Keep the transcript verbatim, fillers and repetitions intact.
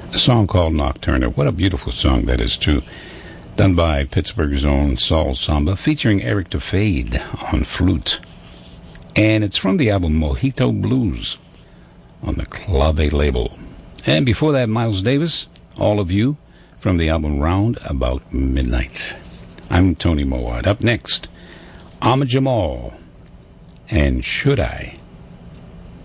A song called Nocturna. What a beautiful song that is, too. Done by Pittsburgh's own Saul Samba, featuring Eric DeFade on flute. And it's from the album Mojito Blues on the Clave label. And before that, Miles Davis, All of You, from the album Round About Midnight. I'm Tony Mowat. Up next, Ahmad Jamal and Should I?